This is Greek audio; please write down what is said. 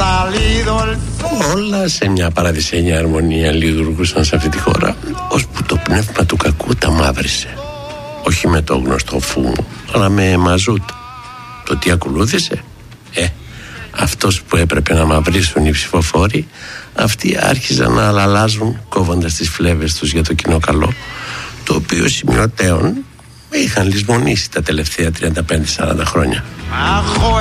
Όλα σε μια παραδεισένια αρμονία λειτουργούσαν σε αυτή τη χώρα, ώσπου το πνεύμα του κακού τα μαύρισε. Όχι με το γνωστό φούμο, αλλά με μαζούτ. Το τι ακολούθησε? Αυτός που έπρεπε να μαυρίσουν οι ψηφοφόροι, αυτοί άρχιζαν να αλλάζουν, κόβοντας τις φλέβες τους για το κοινό καλό, το οποίο σημειωτέων είχαν λησμονήσει τα τελευταία 35-40 χρόνια.